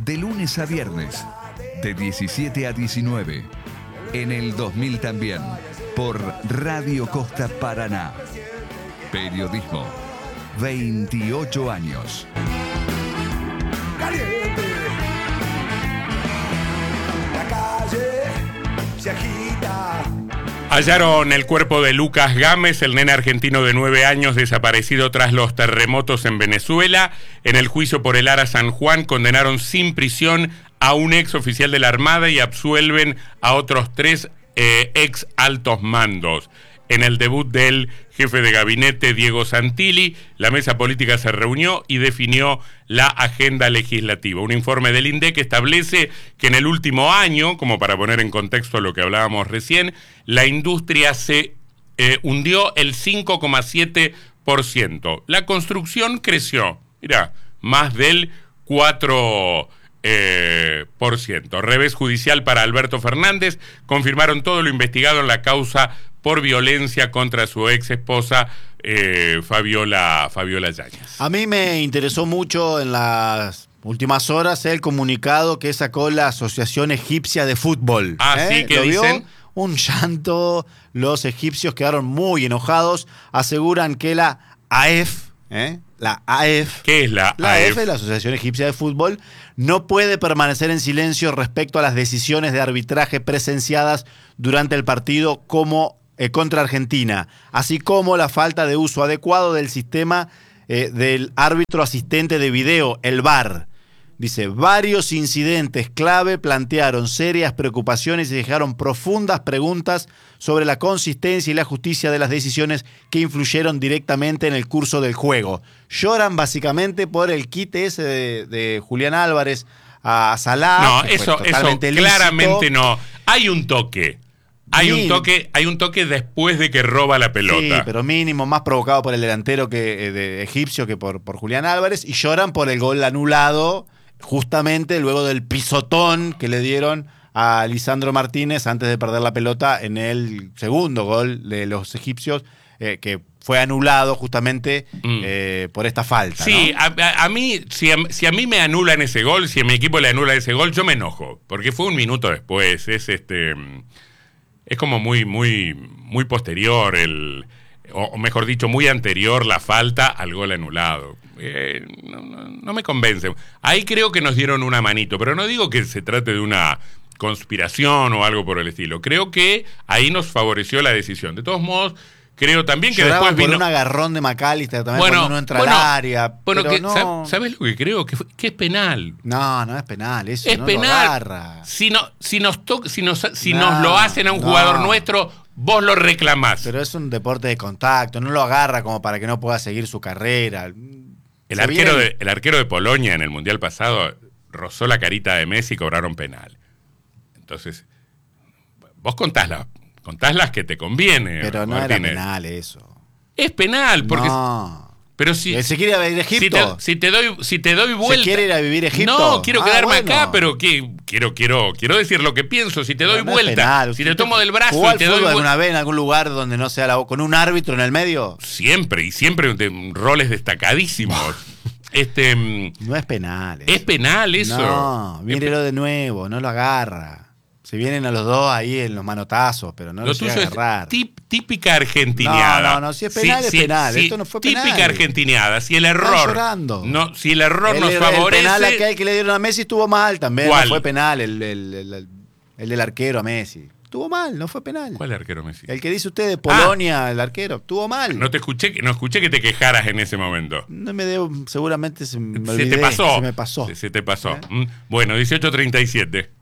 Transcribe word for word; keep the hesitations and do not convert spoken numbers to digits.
de lunes a viernes, de diecisiete a diecinueve. En el dos mil también, por Radio Costa Paraná. Periodismo, veintiocho años. Caliente. La calle se agita. Hallaron el cuerpo de Lucas Gámez, el nene argentino de nueve años desaparecido tras los terremotos en Venezuela. En el juicio por el Ara San Juan condenaron sin prisión a un ex oficial de la Armada y absuelven a otros tres eh, ex altos mandos. En el debut del jefe de gabinete, Diego Santilli, la mesa política se reunió y definió la agenda legislativa. Un informe del INDEC establece que en el último año, como para poner en contexto lo que hablábamos recién, la industria se eh, hundió el cinco coma siete por ciento. La construcción creció, mirá, más del cuatro eh, por ciento. Revés judicial para Alberto Fernández. Confirmaron todo lo investigado en la causa por violencia contra su ex esposa eh, Fabiola, Fabiola Yáñez. A mí me interesó mucho en las últimas horas el comunicado que sacó la Asociación Egipcia de Fútbol. Ah, ¿eh? sí, ¿qué ¿Lo vio? dicen? Un llanto, los egipcios quedaron muy enojados, aseguran que la A E F, ¿eh? la A E F, ¿Qué es la, la A E A E F? F, la Asociación Egipcia de Fútbol, no puede permanecer en silencio respecto a las decisiones de arbitraje presenciadas durante el partido como eh, contra Argentina, así como la falta de uso adecuado del sistema eh, del árbitro asistente de video, el V A R. Dice, varios incidentes clave plantearon serias preocupaciones y dejaron profundas preguntas sobre la consistencia y la justicia de las decisiones que influyeron directamente en el curso del juego. Lloran básicamente por el quite ese de, de Julián Álvarez a Salah. No, que eso, fue eso totalmente lícito. claramente no. Hay un toque. Hay un Sí. toque, hay un toque después de que roba la pelota. Sí, pero mínimo, más provocado por el delantero que, eh, de egipcio que por, por Julián Álvarez. Y lloran por el gol anulado, justamente luego del pisotón que le dieron a Lisandro Martínez antes de perder la pelota en el segundo gol de los egipcios, eh, que fue anulado justamente Mm. eh, por esta falta. Sí, ¿no? a, a- a mí, si a, si a mí me anulan ese gol, si a mi equipo le anula ese gol, yo me enojo, porque fue un minuto después, es este, es como muy, muy, muy posterior el, o, o mejor dicho, muy anterior la falta al gol anulado. Eh, no, no, no me convence. Ahí creo que nos dieron una manito, pero no digo que se trate de una conspiración o algo por el estilo. Creo que ahí nos favoreció la decisión. De todos modos, creo también que Lloraban después por vino un agarrón de McAllister también Bueno, cuando no entra bueno, al área. Bueno, pero que, no... ¿sab- ¿sabes lo que creo? Que, fue- que es penal. No, no es penal, eso Es no penal. lo agarra. Si, no, si, nos, to- si, nos, si No, nos lo hacen a un no. jugador nuestro, vos lo reclamás. Pero es un deporte de contacto, no lo agarra como para que no pueda seguir su carrera. el, Se arquero viene- de, el arquero de Polonia en el Mundial pasado rozó la carita de Messi y cobraron penal. Entonces, vos contás, la, contás las que te conviene. Pero no Martínez. era penal eso. Es penal, porque... No. Pero si, Él se quiere ir a vivir a si, Egipto. te, si, te doy, si te doy vuelta... ¿Se quiere ir a vivir a Egipto? No, quiero Ah, quedarme bueno. acá, pero que, quiero, quiero, quiero decir lo que pienso. Si te doy No, no es vuelta, penal. si ¿Usted te tomo del brazo ¿Jugó y al te doy fútbol vuelta... alguna vez en algún lugar donde no sea la, con un árbitro en el medio? Siempre, y siempre de roles destacadísimos. este No es penal. Eso. Es penal eso. No, Es mírelo de nuevo, no lo agarra. Se vienen a los dos ahí en los manotazos, pero no Lo lo llega tuyo a es agarrar. tip- típica argentineada. No, no, no, si es penal, es penal. Esto no fue penal. Típica argentineada. Si el Están error. llorando. No, si el error el, nos el favorece. penal aquel que le dieron a Messi estuvo mal también. ¿Cuál? No fue penal el, el, el, el- el del arquero a Messi. Estuvo mal, no fue penal. ¿Cuál arquero Messi? El que dice usted de Polonia, el arquero, estuvo mal. No te escuché, que- no escuché que te quejaras en ese momento. No me debo, seguramente se me Se olvidé, te pasó. Se me pasó. Se, se te pasó. ¿Eh? Mm. Bueno, dieciocho treinta y siete.